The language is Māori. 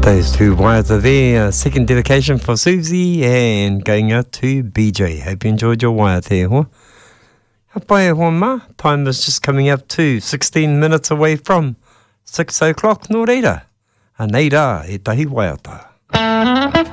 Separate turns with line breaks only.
Those two waiata there, second dedication for Susie and going out to BJ. Hope you enjoyed your waiata, ho? Hapai ho ma, time is just coming up to 16 minutes away from 6 o'clock, no reira. A nei rā, e tahi waiata.